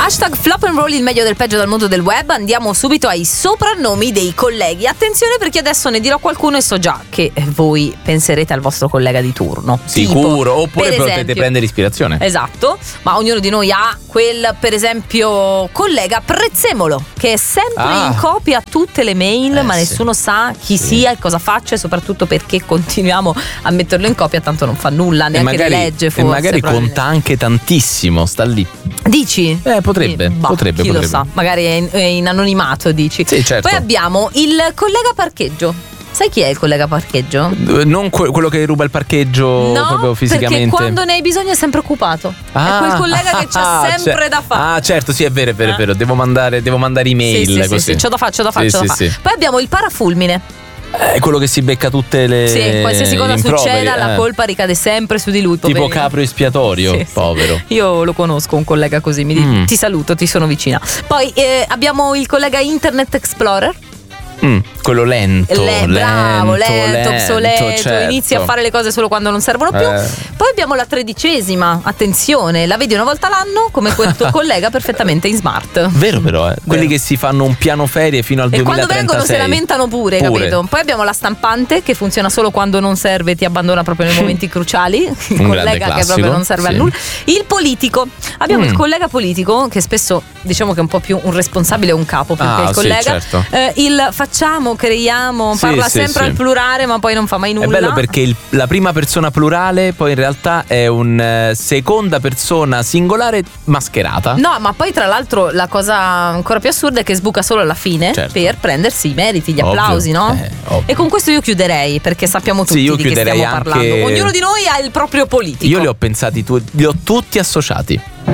Hashtag flop and roll, il meglio del peggio dal mondo del web. Andiamo subito ai soprannomi dei colleghi. Attenzione, perché adesso ne dirò qualcuno e so già che voi penserete al vostro collega di turno. Sicuro, tipo, oppure per potete esempio, prendere ispirazione. Esatto, ma ognuno di noi ha quel, per esempio, collega prezzemolo, che è sempre in copia a tutte le mail, ma nessuno sa chi sia e cosa faccia, e soprattutto perché continuiamo a metterlo in copia, tanto non fa nulla, neanche le legge forse. E magari conta anche tantissimo, sta lì. Dici? Potrebbe. Chi lo sa, magari è in anonimato, dici. Sì, certo. Poi abbiamo il collega parcheggio. Sai chi è il collega parcheggio? Non quello che ruba il parcheggio, no, proprio fisicamente. Perché quando ne hai bisogno è sempre occupato. È quel collega che c'ha sempre da fare. Certo, sì, è vero. Devo mandare email, così. Sì, c'ho da fare. Poi abbiamo il parafulmine. È quello che si becca tutte le. Sì, qualsiasi cosa succeda, la colpa ricade sempre su di lui. Tipo capro espiatorio, povero. Sì. Io lo conosco, un collega così, ti saluto, ti sono vicina. Poi abbiamo il collega Internet Explorer. Quello lento, obsoleto, certo. Inizi a fare le cose solo quando non servono più. Poi abbiamo la 13ª, attenzione, la vedi una volta l'anno, come quel tuo collega perfettamente in smart. Vero però, quelli che si fanno un piano ferie fino al 2036. E quando vengono si lamentano pure, capito? Poi abbiamo la stampante, che funziona solo quando non serve, ti abbandona proprio nei momenti cruciali. Il collega che proprio non serve a nulla. Il politico, abbiamo il collega politico, che spesso diciamo che è un po' più un responsabile o un capo, perché il collega certo. il facciamo, creiamo, parla sempre al plurale, ma poi non fa mai nulla. È bello perché la prima persona plurale poi in realtà è un seconda persona singolare mascherata. No, ma poi tra l'altro la cosa ancora più assurda è che sbuca solo alla fine, per prendersi i meriti, gli applausi, no? E con questo io chiuderei, perché sappiamo tutti di che stiamo parlando. Ognuno di noi ha il proprio politico. Io li ho pensati, li ho tutti associati.